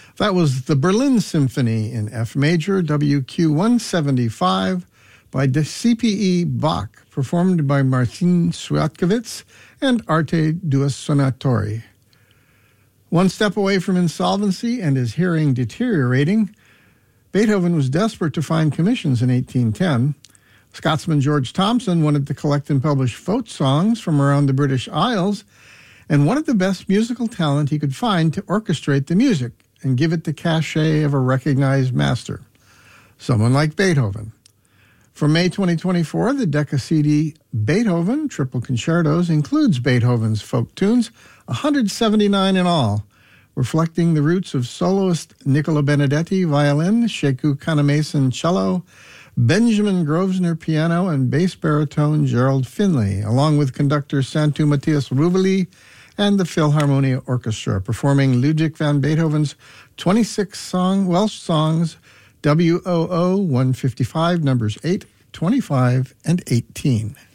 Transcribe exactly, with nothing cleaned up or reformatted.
That was the Berlin Symphony in F major, W Q one seventy-five, by C P E Bach, performed by Marcin Swiatkiewicz and Arte Due Suonatori. One step away from insolvency and his hearing deteriorating, Beethoven was desperate to find commissions in eighteen ten. Scotsman George Thomson wanted to collect and publish folk songs from around the British Isles and wanted the best musical talent he could find to orchestrate the music and give it the cachet of a recognized master, someone like Beethoven. For May twenty twenty-four, the Decca C D Beethoven Triple Concertos includes Beethoven's folk tunes, one hundred seventy-nine in all, reflecting the roots of soloist Nicola Benedetti violin, Sheku Kanemason cello, Benjamin Grosvenor piano, and bass baritone Gerald Finley, along with conductor Santu Matthias Ruveli and the Philharmonia Orchestra, performing Ludwig van Beethoven's twenty-six song Welsh songs, W O O one fifty-five, numbers eight, twenty-five, and eighteen.